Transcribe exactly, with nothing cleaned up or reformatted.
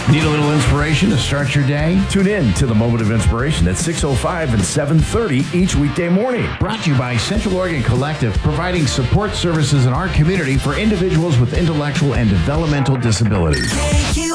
Need a little inspiration to start your day? Tune in to the Moment of Inspiration at six oh five and seven thirty each weekday morning. Brought to you by Central Oregon Collective, providing support services in our community for individuals with intellectual and developmental disabilities. K Q